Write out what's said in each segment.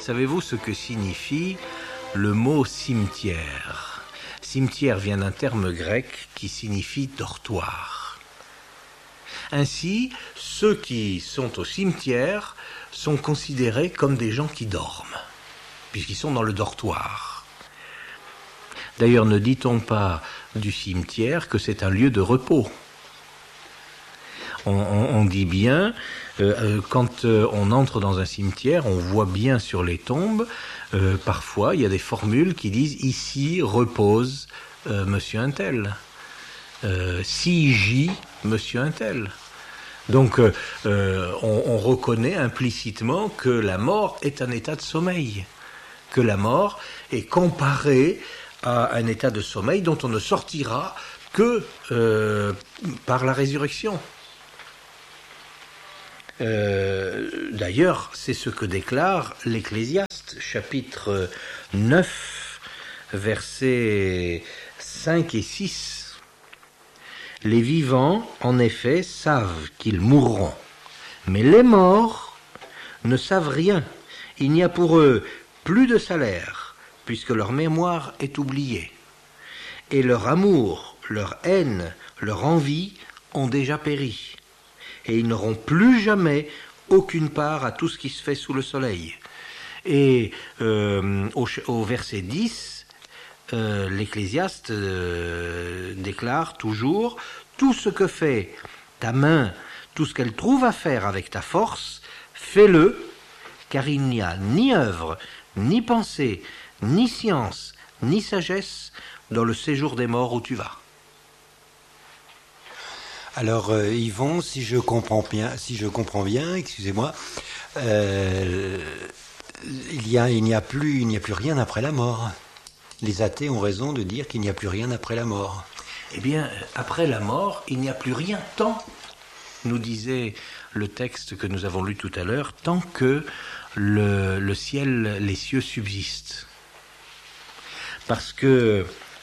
Savez-vous ce que signifie le mot cimetière? Cimetière vient d'un terme grec qui signifie dortoir. Ainsi, ceux qui sont au cimetière sont considérés comme des gens qui dorment, puisqu'ils sont dans le dortoir. D'ailleurs, ne dit-on pas du cimetière que c'est un lieu de repos? On dit bien, quand on entre dans un cimetière, on voit bien sur les tombes, parfois il y a des formules qui disent « ici repose monsieur un tel »,« si gît monsieur un tel ». Donc on reconnaît implicitement que la mort est un état de sommeil, que la mort est comparée à un état de sommeil dont on ne sortira que par la résurrection. D'ailleurs, c'est ce que déclare l'Ecclésiaste, chapitre 9, versets 5 et 6. Les vivants, en effet, savent qu'ils mourront, mais les morts ne savent rien. Il n'y a pour eux plus de salaire, puisque leur mémoire est oubliée. Et leur amour, leur haine, leur envie ont déjà péri. Et ils n'auront plus jamais aucune part à tout ce qui se fait sous le soleil. Et au verset 10, l'Ecclésiaste déclare toujours « Tout ce que fait ta main, tout ce qu'elle trouve à faire avec ta force, fais-le, car il n'y a ni œuvre, ni pensée, ni science, ni sagesse dans le séjour des morts où tu vas. » Alors Yvon, si je comprends bien, excusez-moi, il n'y a plus rien après la mort. Les athées ont raison de dire qu'il n'y a plus rien après la mort. Eh bien, après la mort, il n'y a plus rien tant, nous disait le texte que nous avons lu tout à l'heure, tant que le ciel, les cieux subsistent. Parce que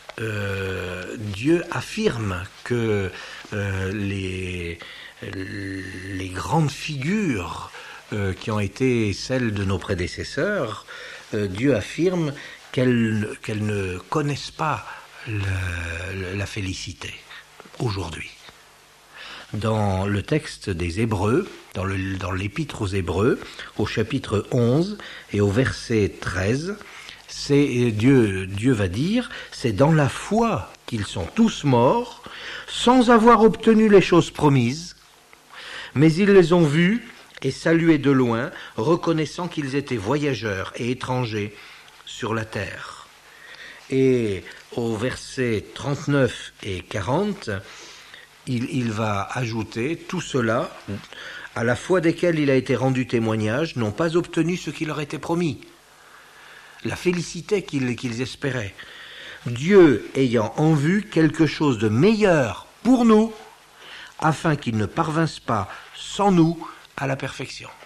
Dieu affirme que les grandes figures qui ont été celles de nos prédécesseurs, Dieu affirme qu'elles ne connaissent pas la félicité aujourd'hui. Dans le texte des Hébreux, dans l'épître aux Hébreux, au chapitre 11 et au verset 13, Dieu va dire, c'est dans la foi qu'ils sont tous morts, sans avoir obtenu les choses promises, mais ils les ont vus et salués de loin, reconnaissant qu'ils étaient voyageurs et étrangers sur la terre. Et au verset 39 et 40, il va ajouter, tout cela, à la foi desquels il a été rendu témoignage, n'ont pas obtenu ce qui leur était promis. La félicité qu'ils espéraient. Dieu ayant en vue quelque chose de meilleur pour nous, afin qu'ils ne parvinssent pas sans nous à la perfection.